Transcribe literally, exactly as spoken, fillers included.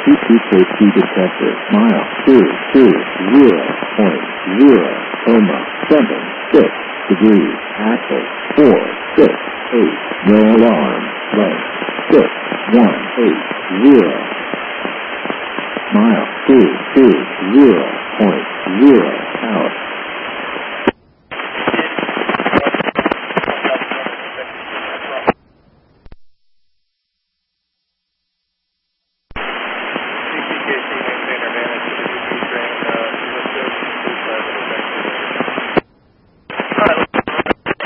safety detector. Mile two two zero point zero coma seven six degrees. Axle four six eight. No alarm. Length six one eight zero. Mile two two zero point zero out.